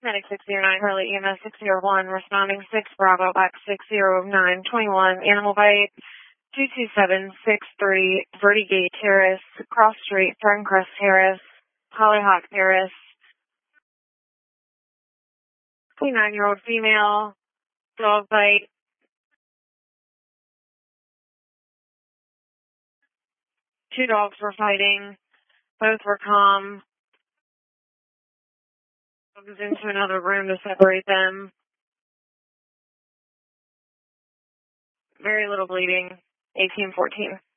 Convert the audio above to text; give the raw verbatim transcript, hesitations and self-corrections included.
Medic six zero nine, Hurley E M S six zero one, responding six Bravo X six zero nine twenty-one, animal bite two two seven six three, Vertigate Terrace, Cross Street, Ferncrest Terrace, Hollyhock Terrace, twenty-nine-year-old female, dog bite. Two dogs were fighting. Both were calm. I was into another room to separate them. Very little bleeding. eighteen fourteen.